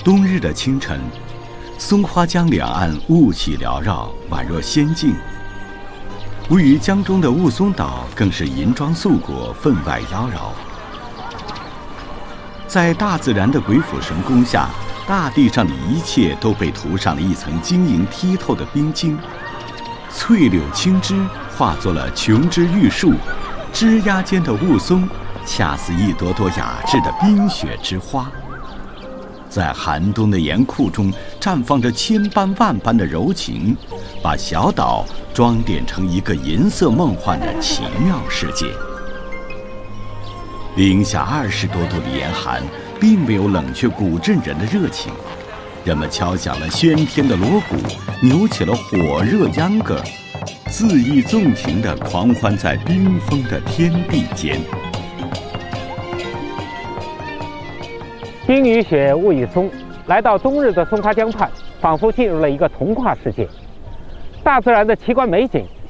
冬日的清晨，松花江两岸雾气缭绕，宛若仙境。位于江中的雾凇岛更是银装素裹，分外妖娆。在大自然的鬼斧神工下，大地上的一切都被涂上了一层晶莹剔透的冰晶，翠柳青枝化作了琼枝玉树，枝桠间的雾凇恰似一朵朵雅致的冰雪之花。在寒冬的严酷中绽放着千般万般的柔情，把小岛装点成一个银色梦幻的奇妙世界。零下20多度的严寒并没有冷却古镇人的热情，人们敲响了喧天的锣鼓，扭起了火热秧歌，恣意纵情地狂欢在冰封的天地间。 冰与雪，雾与凇，来到冬日的松花江畔，仿佛进入了一个童话世界。大自然的奇观美景